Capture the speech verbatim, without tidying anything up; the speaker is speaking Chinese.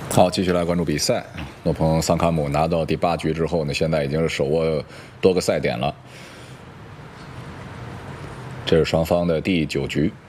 好，继续来关注比赛。诺彭桑卡姆拿到第八局之后呢，现在已经是手握多个赛点了。这是双方的第九局。